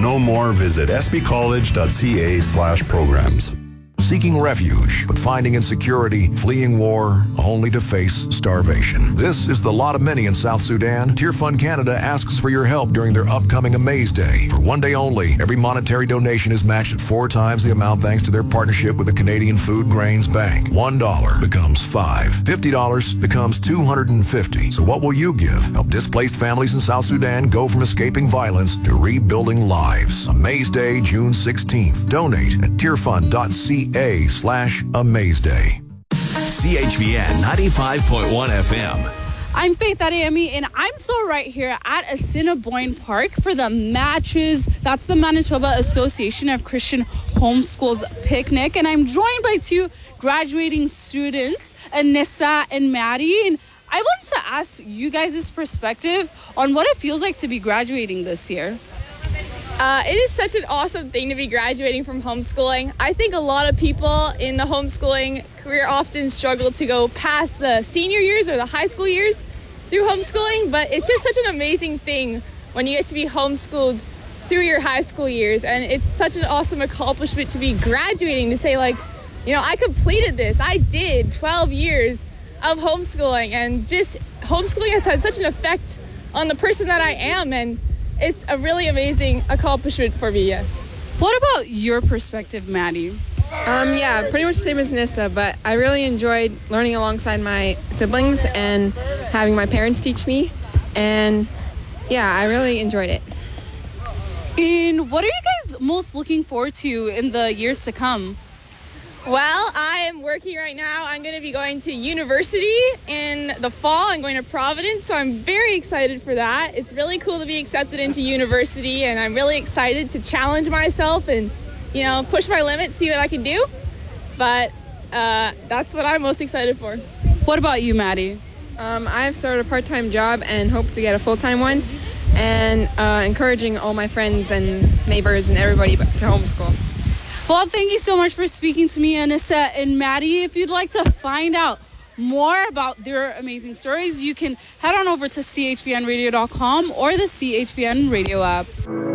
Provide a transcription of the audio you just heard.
know more, visit sbcollege.ca/programs. Seeking refuge, but finding insecurity, fleeing war, only to face starvation. This is the lot of many in South Sudan. Tier Fund Canada asks for your help during their upcoming Amaze Day. For one day only, every monetary donation is matched at 4 times the amount thanks to their partnership with the Canadian Food Grains Bank. $1 becomes $5. $50 becomes $250. So what will you give? Help displaced families in South Sudan go from escaping violence to rebuilding lives. Amaze Day, June 16th. Donate at tierfund.ca/Amaze Day. CHVN 95.1 FM. I'm Faith Adeyemi, and I'm still right here at Assiniboine Park for the Matches. That's the Manitoba Association of Christian Homeschools picnic, and I'm joined by 2 graduating students, Anissa and Maddie. And I wanted to ask you guys' perspective on what it feels like to be graduating this year. It is such an awesome thing to be graduating from homeschooling. I think a lot of people in the homeschooling career often struggle to go past the senior years or the high school years through homeschooling, but it's just such an amazing thing when you get to be homeschooled through your high school years, and it's such an awesome accomplishment to be graduating, to say, like, you know, I completed this. I did 12 years of homeschooling, and just homeschooling has had such an effect on the person that I am, and it's a really amazing accomplishment for me, yes. What about your perspective, Maddie? Yeah, pretty much the same as Nissa, but I really enjoyed learning alongside my siblings and having my parents teach me, and yeah, I really enjoyed it. And what are you guys most looking forward to in the years to come? Well, I am working right now. I'm going to be going to university in the fall. I'm going to Providence, so I'm very excited for that. It's really cool to be accepted into university, and I'm really excited to challenge myself and, you know, push my limits, see what I can do. But that's what I'm most excited for. What about you, Maddie? I have started a part-time job and hope to get a full-time one, and encouraging all my friends and neighbors and everybody to homeschool. Well, thank you so much for speaking to me, Anissa and Maddie. If you'd like to find out more about their amazing stories, you can head on over to chvnradio.com or the CHVN radio app.